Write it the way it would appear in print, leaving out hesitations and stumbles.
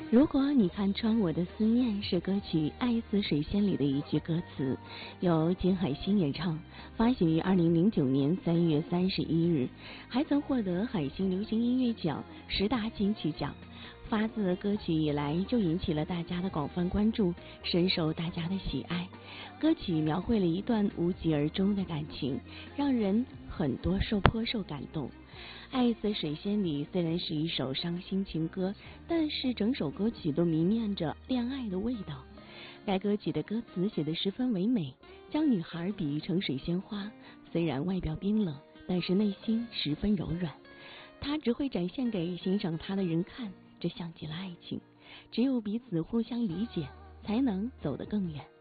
如果你看穿我的思念是歌曲《爱似水仙》里的一句歌词，由金海心演唱，发行于2009年3月31日，还曾获得海星流行音乐奖10大金曲奖。发自歌曲以来就引起了大家的广泛关注，深受大家的喜爱。歌曲描绘了一段无疾而终的感情，让人很多颇受感动。《爱似水仙》里虽然是一首伤心情歌，但是整首歌曲都弥漫着恋爱的味道。该歌曲的歌词写得十分唯美，将女孩比喻成水仙花，虽然外表冰冷，但是内心十分柔软。她只会展现给欣赏她的人看，这像极了爱情，只有彼此互相理解，才能走得更远。